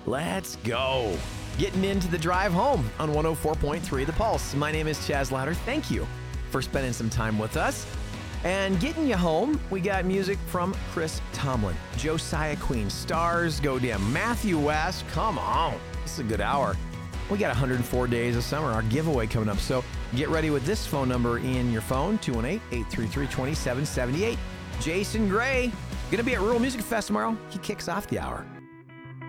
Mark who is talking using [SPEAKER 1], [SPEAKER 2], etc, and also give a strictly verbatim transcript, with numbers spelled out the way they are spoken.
[SPEAKER 1] Let's go. Getting into the drive home on one oh four point three The Pulse. My name is Chaz Louder. Thank you for spending some time with us. And getting you home, we got music from Chris Tomlin, Josiah Queen, Stars Go Dim, Matthew West. Come on. This is a good hour. We got one hundred four days of summer, our giveaway coming up. So get ready with this phone number in your phone, two one eight, eight three three, two seven seven eight. Jason Gray, going to be at Rural Music Fest tomorrow. He kicks off the hour.